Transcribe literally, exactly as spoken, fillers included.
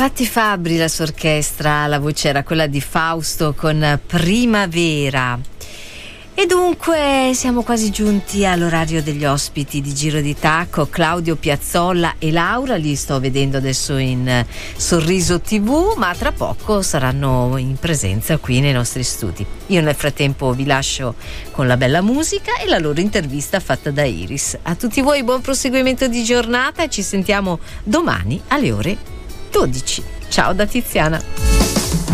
Patti Fabbri, la sua orchestra, la voce era quella di Fausto con Primavera. E dunque siamo quasi giunti all'orario degli ospiti di Giro di Tacco. Claudio Piazzolla e Laura li sto vedendo adesso in Sorriso tivù, ma tra poco saranno in presenza qui nei nostri studi. Io nel frattempo vi lascio con la bella musica e la loro intervista fatta da Iris. A tutti voi buon proseguimento di giornata e ci sentiamo domani alle ore dodici. Ciao da Tiziana.